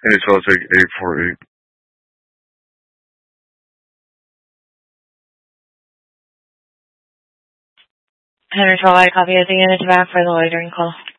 Hey, so I'll take 848. Henry 12, I copy of the unit back for the loitering call.